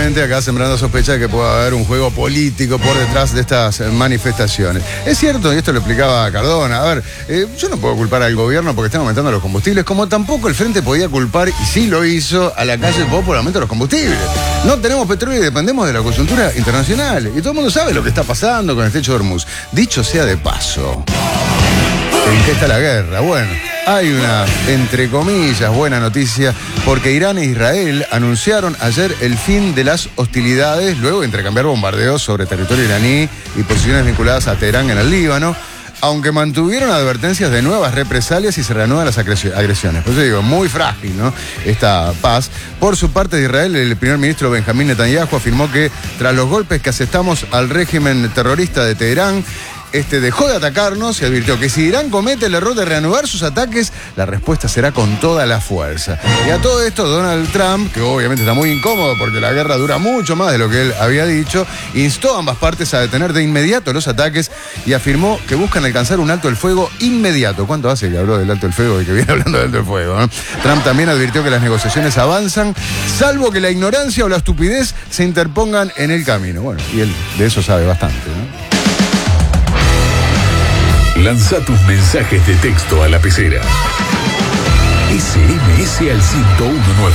obviamente acá sembrando sospecha de que pueda haber un juego político por detrás de estas manifestaciones. Es cierto, y esto lo explicaba Cardona, a ver, yo no puedo culpar al gobierno porque están aumentando los combustibles, como tampoco el Frente podía culpar, y sí lo hizo, a la calle por el aumento de los combustibles. No tenemos petróleo y dependemos de la coyuntura internacional. Y todo el mundo sabe lo que está pasando con el estrecho de Hormuz. Dicho sea de paso, ¿en qué está la guerra? Bueno, hay una, entre comillas, buena noticia, porque Irán e Israel anunciaron ayer el fin de las hostilidades, luego de intercambiar bombardeos sobre territorio iraní y posiciones vinculadas a Teherán en el Líbano, aunque mantuvieron advertencias de nuevas represalias y se reanudan las agresiones. Por eso digo, muy frágil, ¿no?, esta paz. Por su parte de Israel, el primer ministro Benjamín Netanyahu afirmó que tras los golpes que asestamos al régimen terrorista de Teherán, dejó de atacarnos y advirtió que si Irán comete el error de reanudar sus ataques, la respuesta será con toda la fuerza. Y a todo esto, Donald Trump, que obviamente está muy incómodo porque la guerra dura mucho más de lo que él había dicho, instó a ambas partes a detener de inmediato los ataques y afirmó que buscan alcanzar un alto el fuego inmediato. ¿Cuánto hace que habló del alto el fuego y que viene hablando del alto el fuego, ¿no? Trump también advirtió que las negociaciones avanzan, salvo que la ignorancia o la estupidez se interpongan en el camino. Bueno, y él de eso sabe bastante, ¿no? Lanza tus mensajes de texto a la pecera. SMS al 1019.